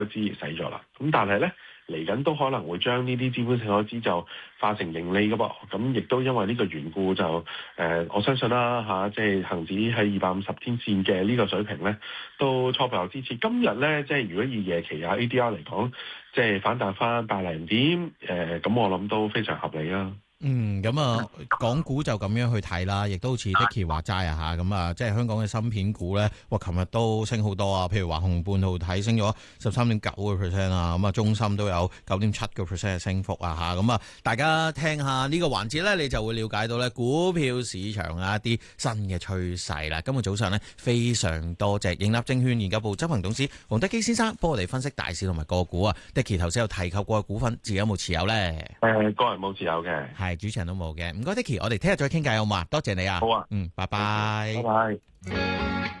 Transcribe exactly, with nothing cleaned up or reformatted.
支使咗啦。咁但係咧嚟緊都可能會將呢啲資本性開支就化成盈利㗎噃。咁亦都因為呢個緣故就誒、呃，我相信啦嚇，即係恆指喺二百五十天線嘅呢個水平咧，都初步有支持。今日咧即係如果以夜期啊 A D R 嚟講，即係反彈翻百零點，誒、呃、咁我諗都非常合理啦。 嗯，咁啊，港股就咁樣去睇啦，亦都好似 Dicky 話齋啊嚇，咁啊，即係香港嘅芯片股咧，哇，琴日都升好多啊，譬如話鴻半導體升咗十三點九個 percent 啊，咁啊，中芯都有九點七個 percent 嘅升幅啊嚇，咁啊，大家聽下呢個環節咧，你就會了解到咧股票市場啊一啲新嘅趨勢啦。今日早上咧，非常多謝盈立證券研究部執行董事黃德基先生幫我哋分析大市同埋個股啊。Dicky 頭先有提及過嘅股份，自己有冇持有咧？ 誒、呃，個人冇持有嘅。 係主持人都冇嘅，唔該 Dicky，我哋聽日再傾偈好嘛？多謝你啊， 好啊， 嗯，拜拜， 拜拜。